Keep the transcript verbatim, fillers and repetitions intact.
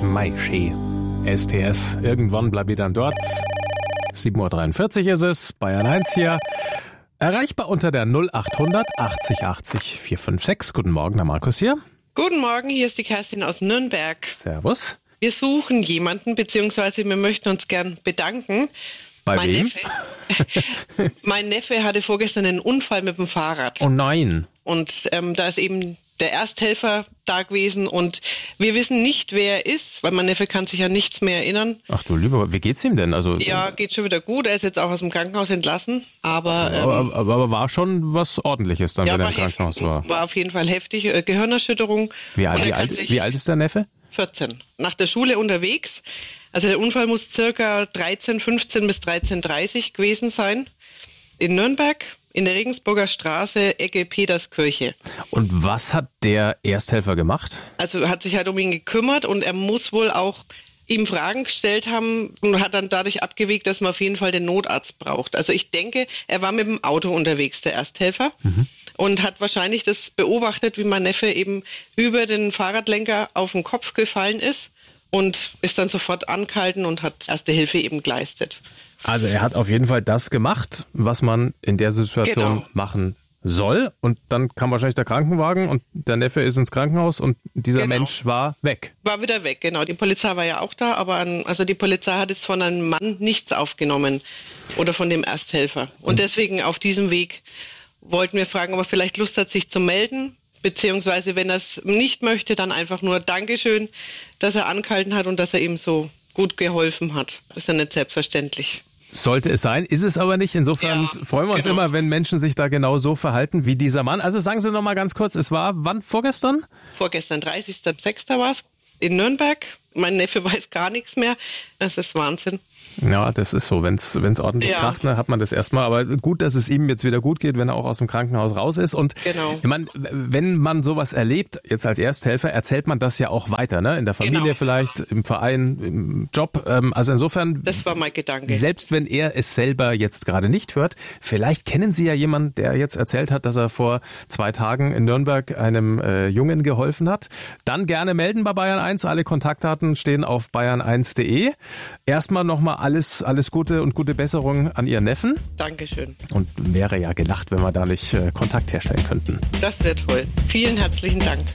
Maische. S T S. Irgendwann bleib ich dann dort. sieben Uhr dreiundvierzig ist es. Bayern eins hier. Erreichbar unter der null achthundert achtzig achtzig vier fünf sechs. Guten Morgen, Herr Markus hier. Guten Morgen, hier ist die Kerstin aus Nürnberg. Servus. Wir suchen jemanden, beziehungsweise wir möchten uns gern bedanken. Bei mein wem? Neffe, mein Neffe hatte vorgestern einen Unfall mit dem Fahrrad. Oh nein. Und ähm, da ist eben der Ersthelfer da gewesen und wir wissen nicht, wer er ist, weil mein Neffe kann sich an nichts mehr erinnern. Ach du lieber, wie geht's ihm denn? Also Ja, geht schon wieder gut. Er ist jetzt auch aus dem Krankenhaus entlassen, aber... Ähm, aber, aber, aber war schon was Ordentliches dann, ja, wenn er war im Krankenhaus heftig, war. War auf jeden Fall heftig. Äh, Gehirnerschütterung. Wie alt, Und wie, er kann alt, sich- wie alt ist der Neffe? vierzehn. Nach der Schule unterwegs. Also der Unfall muss circa dreizehn, fünfzehn bis dreizehn Uhr dreißig gewesen sein. In Nürnberg, in der Regensburger Straße, Ecke Peterskirche. Und was hat der Ersthelfer gemacht? Also er hat sich halt um ihn gekümmert und er muss wohl auch ihm Fragen gestellt haben und hat dann dadurch abgewegt, dass man auf jeden Fall den Notarzt braucht. Also ich denke, er war mit dem Auto unterwegs, der Ersthelfer, mhm. und hat wahrscheinlich das beobachtet, wie mein Neffe eben über den Fahrradlenker auf den Kopf gefallen ist und ist dann sofort angehalten und hat Erste Hilfe eben geleistet. Also er hat auf jeden Fall das gemacht, was man in der Situation Genau. machen soll. Und dann kam wahrscheinlich der Krankenwagen und der Neffe ist ins Krankenhaus und dieser Genau. Mensch war weg. War wieder weg, genau. Die Polizei war ja auch da, aber an, also die Polizei hat jetzt von einem Mann nichts aufgenommen oder von dem Ersthelfer. Und deswegen auf diesem Weg wollten wir fragen, ob er vielleicht Lust hat, sich zu melden, beziehungsweise wenn er es nicht möchte, dann einfach nur Dankeschön, dass er angehalten hat und dass er ihm so gut geholfen hat. Das ist ja nicht selbstverständlich. Sollte es sein, ist es aber nicht. Insofern Ja, freuen wir uns genau. immer, wenn Menschen sich da genau so verhalten wie dieser Mann. Also sagen Sie noch mal ganz kurz, es war wann? Vorgestern? Vorgestern, dreißigster sechster war es in Nürnberg. Mein Neffe weiß gar nichts mehr. Das ist Wahnsinn. Ja, das ist so. Wenn es ordentlich Ja. kracht, ne, hat man das erstmal. Aber gut, dass es ihm jetzt wieder gut geht, wenn er auch aus dem Krankenhaus raus ist. Und Genau. ich meine, wenn man sowas erlebt, jetzt als Ersthelfer, erzählt man das ja auch weiter, ne? In der Familie Genau. vielleicht, im Verein, im Job. Ähm, Also insofern, Das war mein Gedanke. selbst wenn er es selber jetzt gerade nicht hört, vielleicht kennen Sie ja jemanden, der jetzt erzählt hat, dass er vor zwei Tagen in Nürnberg einem äh, Jungen geholfen hat. Dann gerne melden bei Bayern eins. Alle Kontaktdaten stehen auf bayern eins punkt de. Erstmal nochmal alles, alles Gute und gute Besserung an Ihren Neffen. Dankeschön. Und wäre ja gelacht, wenn wir da nicht äh, Kontakt herstellen könnten. Das wäre toll. Vielen herzlichen Dank.